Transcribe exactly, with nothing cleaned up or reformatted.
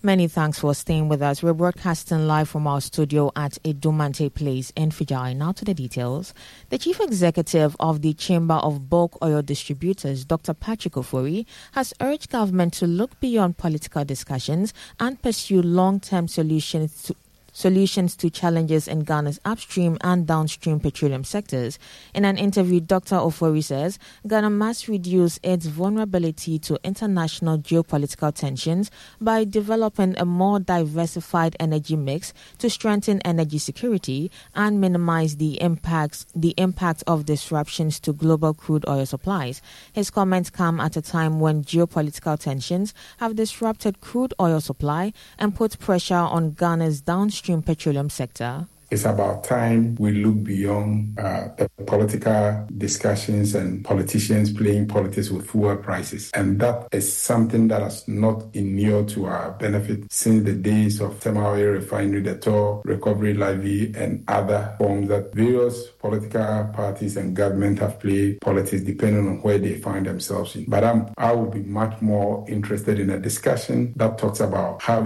Many thanks for staying with us. We're broadcasting live from our studio at Edumante Place in Fijai. Now to the details. The Chief Executive of the Chamber of Bulk Oil Distributors, Doctor Patrick Ofori, has urged government to look beyond political discussions and pursue long-term solutions to Solutions to challenges in Ghana's upstream and downstream petroleum sectors. In an interview, Doctor Ofori says Ghana must reduce its vulnerability to international geopolitical tensions by developing a more diversified energy mix to strengthen energy security and minimize the impacts the impact of disruptions to global crude oil supplies. His comments come at a time when geopolitical tensions have disrupted crude oil supply and put pressure on Ghana's downstream petroleum sector. It's about time we look beyond uh, the political discussions and politicians playing politics with fuel prices. And that is something that has not inured to our benefit since the days of thermal oil refinery, the toll recovery levy, and other forms that various political parties and government have played politics depending on where they find themselves in. But I'm, I would be much more interested in a discussion that talks about how